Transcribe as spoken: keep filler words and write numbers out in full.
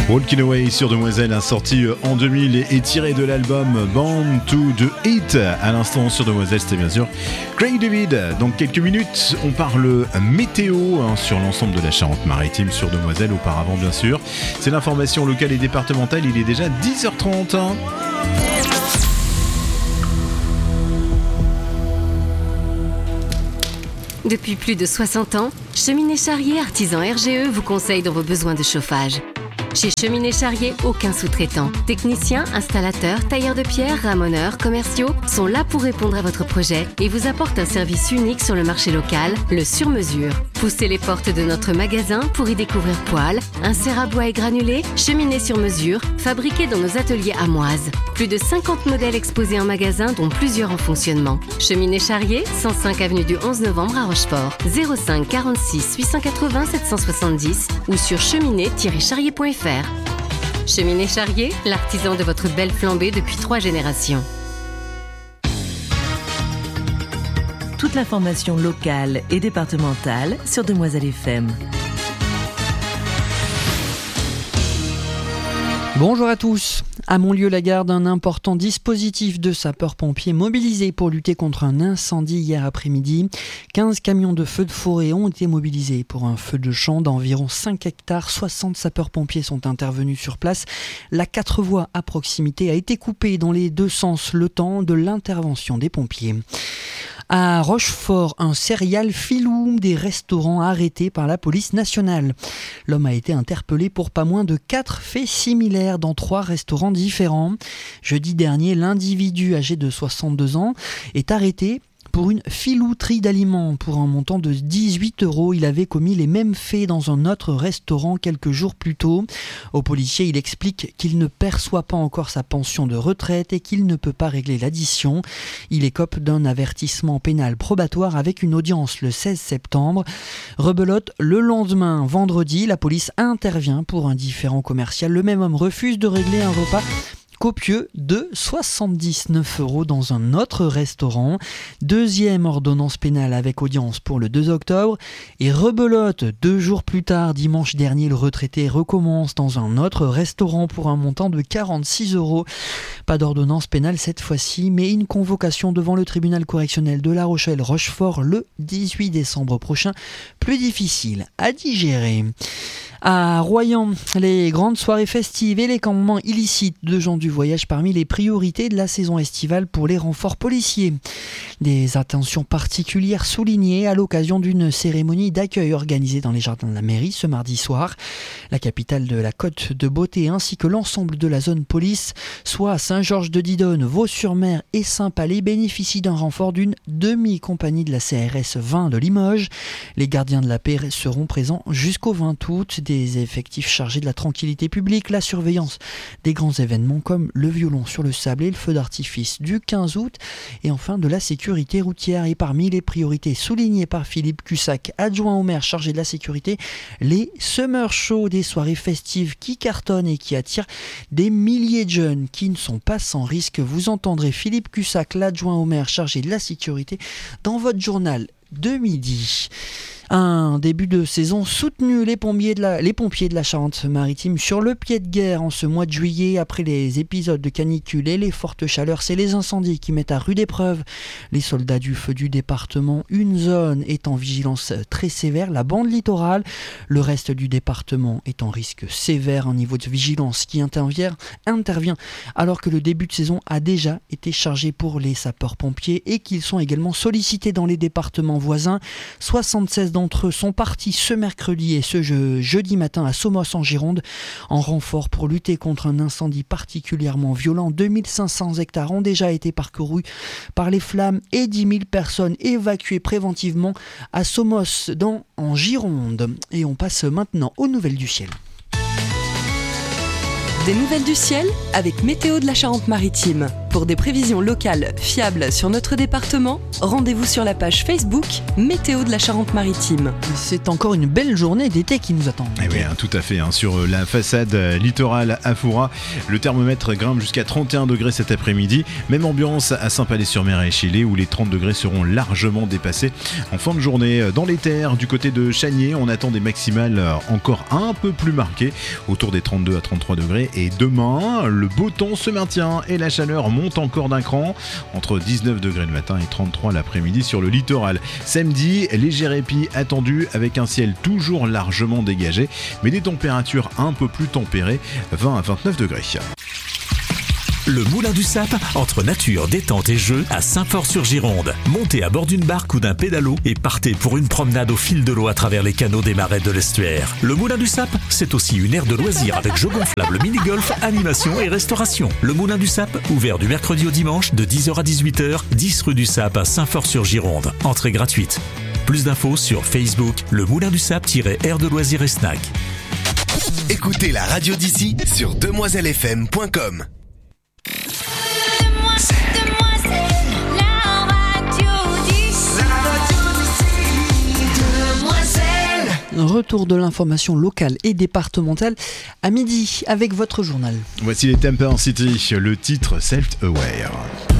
Walking Away sur Demoiselle, sorti en deux mille et tiré de l'album Born to the Hit. À l'instant sur Demoiselle, c'était bien sûr Craig David. Dans quelques minutes, on parle météo hein, sur l'ensemble de la Charente-Maritime sur Demoiselle. Auparavant, bien sûr, c'est l'information locale et départementale. Il est déjà dix heures trente. Depuis plus de soixante ans, Cheminée Charrier Artisan R G E vous conseille dans vos besoins de chauffage. Chez Cheminée Charrier, aucun sous-traitant. Techniciens, installateurs, tailleurs de pierre, ramoneurs, commerciaux sont là pour répondre à votre projet et vous apportent un service unique sur le marché local, le sur-mesure. Poussez les portes de notre magasin pour y découvrir poêles, inserts à bois et granulés, cheminées sur mesure, fabriquées dans nos ateliers amoises. Plus de cinquante modèles exposés en magasin, dont plusieurs en fonctionnement. Cheminée Charrier, cent cinq avenue du onze novembre à Rochefort. zéro cinq quarante-six huit cent quatre-vingts sept cent soixante-dix ou sur cheminée tiret charrier point f r. Cheminée Charrier, l'artisan de votre belle flambée depuis trois générations. Toute l'information locale et départementale sur Demoiselle F M. Bonjour à tous. À Montlieu-la-Garde, un important dispositif de sapeurs-pompiers mobilisé pour lutter contre un incendie hier après-midi. quinze camions de feux de forêt ont été mobilisés pour un feu de champ d'environ cinq hectares. soixante sapeurs-pompiers sont intervenus sur place. La quatre voies à proximité a été coupée dans les deux sens le temps de l'intervention des pompiers. À Rochefort, un serial filou des restaurants arrêté par la police nationale. L'homme a été interpellé pour pas moins de quatre faits similaires dans trois restaurants différents. Jeudi dernier, l'individu âgé de soixante-deux ans est arrêté pour une filouterie d'aliments. Pour un montant de dix-huit euros, il avait commis les mêmes faits dans un autre restaurant quelques jours plus tôt. Au policier, il explique qu'il ne perçoit pas encore sa pension de retraite et qu'il ne peut pas régler l'addition. Il écope d'un avertissement pénal probatoire avec une audience le seize septembre. Rebelote, le lendemain, vendredi, la police intervient pour un différend commercial. Le même homme refuse de régler un repas copieux de soixante-dix-neuf euros dans un autre restaurant. Deuxième ordonnance pénale avec audience pour le deux octobre. Et rebelote, deux jours plus tard, dimanche dernier, le retraité recommence dans un autre restaurant pour un montant de quarante-six euros. Pas d'ordonnance pénale cette fois-ci, mais une convocation devant le tribunal correctionnel de La Rochelle-Rochefort le dix-huit décembre prochain. Plus difficile à digérer. À Royan, les grandes soirées festives et les campements illicites de gens du voyage parmi les priorités de la saison estivale pour les renforts policiers. Des attentions particulières soulignées à l'occasion d'une cérémonie d'accueil organisée dans les jardins de la mairie ce mardi soir. La capitale de la Côte de Beauté ainsi que l'ensemble de la zone police, soit Saint-Georges-de-Didonne, Vaux-sur-Mer et Saint-Palais, bénéficient d'un renfort d'une demi-compagnie de la C R S vingt de Limoges. Les gardiens de la paix seront présents jusqu'au vingt août. Des effectifs chargés de la tranquillité publique, la surveillance des grands événements comme le violon sur le sable et le feu d'artifice du quinze août et enfin de la sécurité routière. Et parmi les priorités soulignées par Philippe Cussac, adjoint au maire chargé de la sécurité, les Summer Show, des soirées festives qui cartonnent et qui attirent des milliers de jeunes qui ne sont pas sans risque. Vous entendrez Philippe Cussac, l'adjoint au maire chargé de la sécurité, dans votre journal de midi. Un début de saison soutenu, les pompiers de la, les pompiers de la Charente-Maritime sur le pied de guerre en ce mois de juillet. Après les épisodes de canicule et les fortes chaleurs, c'est les incendies qui mettent à rude épreuve les soldats du feu du département. Une zone est en vigilance très sévère, la bande littorale. Le reste du département est en risque sévère, un niveau de vigilance qui intervient, intervient alors que le début de saison a déjà été chargé pour les sapeurs-pompiers et qu'ils sont également sollicités dans les départements voisins. soixante-seize d'entre eux sont partis ce mercredi et ce je, jeudi matin à Somos en Gironde en renfort pour lutter contre un incendie particulièrement violent. deux mille cinq cents hectares ont déjà été parcourus par les flammes et dix mille personnes évacuées préventivement à Somos dans, en Gironde. Et on passe maintenant aux nouvelles du ciel. Des nouvelles du ciel avec Météo de la Charente-Maritime. Pour des prévisions locales fiables sur notre département, rendez-vous sur la page Facebook Météo de la Charente-Maritime. C'est encore une belle journée d'été qui nous attend. Eh oui, hein, tout à fait. Hein, sur la façade littorale à Foura, le thermomètre grimpe jusqu'à trente et un degrés cet après-midi. Même ambiance à Saint-Palais-sur-Mer et Chilé, où les trente degrés seront largement dépassés en fin de journée. Dans les terres, du côté de Chanier, on attend des maximales encore un peu plus marquées, autour des trente-deux à trente-trois degrés. Et demain, le beau temps se maintient et la chaleur monte encore d'un cran, entre dix-neuf degrés le matin et trente-trois l'après-midi sur le littoral. Samedi, léger répit attendu avec un ciel toujours largement dégagé, mais des températures un peu plus tempérées, vingt à vingt-neuf degrés. Le Moulin du Sap, entre nature, détente et jeu, à Saint-Fort-sur-Gironde. Montez à bord d'une barque ou d'un pédalo et partez pour une promenade au fil de l'eau à travers les canaux des marais de l'estuaire. Le Moulin du Sap, c'est aussi une aire de loisirs avec jeux gonflables, mini-golf, animation et restauration. Le Moulin du Sap, ouvert du mercredi au dimanche de dix heures à dix-huit heures, dix rue du Sap à Saint-Fort-sur-Gironde. Entrée gratuite. Plus d'infos sur Facebook, le Moulin du Sap-aire de loisirs et snack. Écoutez la radio d'ici sur demoiselle f m point com. Retour de l'information locale et départementale à midi avec votre journal. Voici les Temper City, le titre Self Aware.